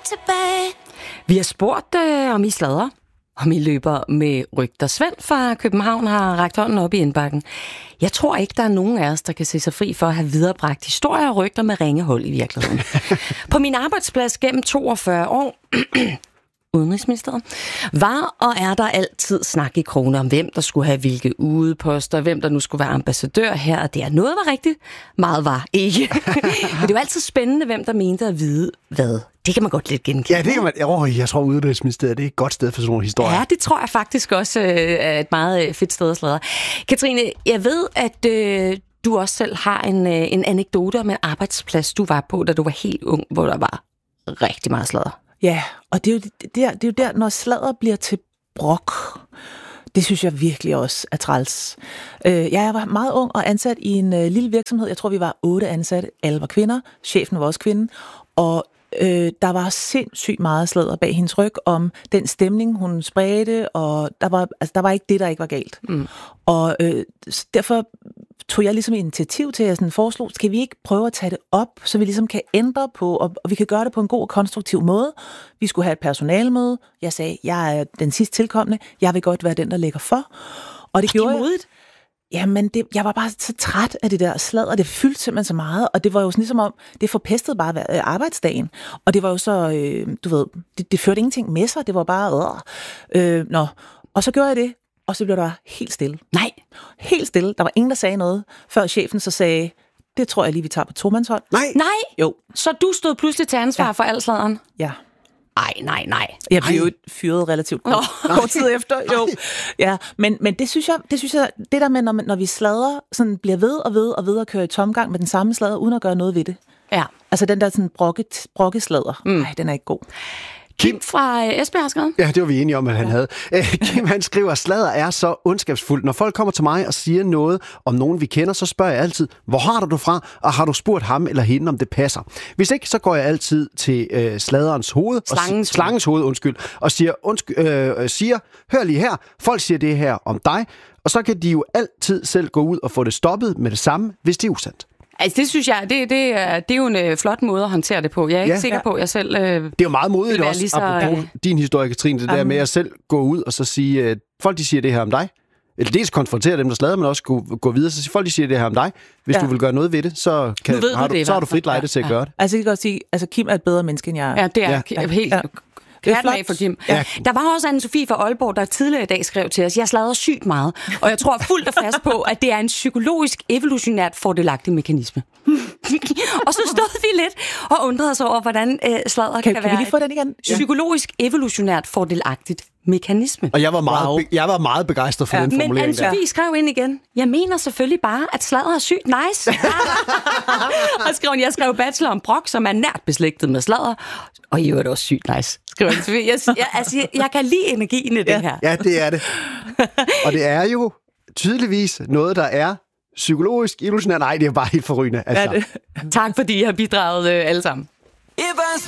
tilbage. Vi har spurgt, om I sladrer, om I løber med rygter. Svend fra København har rakt hånden op i indbakken. Jeg tror ikke, der er nogen af os, der kan se sig fri for at have viderebragt historier og rygter med ringehold i virkeligheden. På min arbejdsplads gennem 42 år... Udenrigsministeriet, var og er der altid snak i kroner om, hvem der skulle have hvilke udeposter, hvem der nu skulle være ambassadør her, og det er noget var rigtigt, meget var ikke. Men det var altid spændende, hvem der mente at vide hvad. Det kan man godt lidt genkende. Ja, det kan man. Jeg tror, Udenrigsministeriet det er et godt sted for sådan nogle historier. Ja, det tror jeg faktisk også er et meget fedt sted at sladre. Katrine, jeg ved, at du også selv har en anekdote om en arbejdsplads, du var på, da du var helt ung, hvor der var rigtig meget sladder. Ja, og det er jo der, når sladder bliver til brok. Det synes jeg virkelig også er træls. Jeg var meget ung og ansat i en lille virksomhed. Jeg tror, vi var 8 ansatte. Alle var kvinder. Chefen var også kvinde. Og der var sindssygt meget sladder bag hendes ryg om den stemning, hun spredte, og der var ikke det, der ikke var galt. Mm. Og derfor tog jeg ligesom initiativ til, at jeg sådan foreslog, skal vi ikke prøve at tage det op, så vi ligesom kan ændre på, og vi kan gøre det på en god og konstruktiv måde. Vi skulle have et personalemøde. Jeg sagde, jeg er den sidst tilkommende. Jeg vil godt være den, der lægger for. Og det gjorde jeg. Jamen, jeg var bare så træt af det der sladder, det fyldte simpelthen så meget, og det var jo sådan ligesom om, det forpestede bare arbejdsdagen, og det var jo så, du ved, det førte ingenting med sig, det var bare, og så gjorde jeg det, og så blev der helt stille. Nej. Helt stille, der var ingen, der sagde noget, før chefen så sagde, det tror jeg lige, vi tager på tomandshånd. Nej? Jo. Så du stod pludselig til ansvar for al sladderen? Ja. Nej. Jeg blev jo fyret relativt kort tid efter. Jo. Ja, men det synes jeg, det der med, når vi sladrer, sådan bliver ved og kører i tomgang med den samme sladder, uden at gøre noget ved det. Ja. Altså den der sådan brokkesladder, nej, den er ikke god. Kim fra Esbjerg har skrevet. Ja, det var vi enige om, at han havde. Kim, han skriver, sladder er så ondskabsfuldt. Når folk kommer til mig og siger noget om nogen, vi kender, så spørger jeg altid, hvor har du fra, og har du spurgt ham eller hende, om det passer? Hvis ikke, så går jeg altid til sladderens hoved, slangens hoved, og siger, hør lige her, folk siger det her om dig, og så kan de jo altid selv gå ud og få det stoppet med det samme, hvis det er usandt. Altså, det synes jeg, det er jo en flot måde at håndtere det på. Jeg er ikke sikker på, at jeg selv... det er jo meget modigt også, apropos din historie, Katrine, det der med at selv gå ud og så sige, folk de siger det her om dig. Eller dels konfrontere dem, der sladrer, men også gå videre. Så siger folk, de siger det her om dig. Hvis du vil gøre noget ved det, så har du frit lejde til at gøre det. Altså, jeg kan godt sige, Kim er et bedre menneske, end jeg er. Ja, det er helt... Det er flot. For Kim. Ja. Der var også Anne-Sophie fra Aalborg, der tidligere i dag skrev til os, jeg sladrer sygt meget, og jeg tror fuldt og fast på, at det er en psykologisk, evolutionært fordelagtig mekanisme. Og så stod vi lidt og undrede os over, hvordan sladder kan være vi lige få den igen? Psykologisk, evolutionært fordelagtigt mekanisme. Og jeg var meget begejstret for den formulering. Men Anne-Sophie skrev ind igen, jeg mener selvfølgelig bare, at sladder er sygt nice. Og jeg skrev bachelor om brok, som er nært beslægtet med sladder, og I er også sygt nice. Jeg kan lide energien i det her. Ja, det er det. Og det er jo tydeligvis noget, der er psykologisk, evolutionært. Nej, det er bare helt forrygende. Altså. Tak fordi I har bidraget alle sammen. It burns